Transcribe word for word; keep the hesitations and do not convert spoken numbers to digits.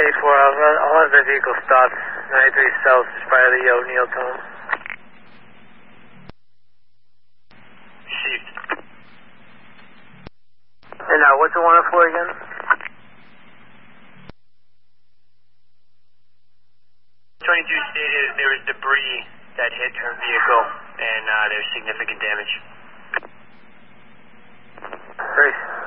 four, I'll, I'll have the vehicle stopped. ninety-three South, Spire the O'Neill Tunnel. Received. And now, what's the one oh four again? twenty-two stated there was debris that hit her vehicle, and uh, there's significant damage. Trace.